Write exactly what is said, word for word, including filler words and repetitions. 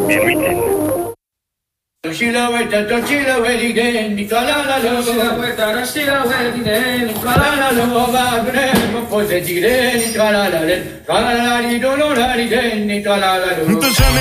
Bien weekend. She la vuelta, she la vuelta, Nicola la lo. She la vuelta, she la vuelta, Nicola la lo. Va bene, poi te dire, Nicola la le. Nicola la li do lo la li, Nicola la lo.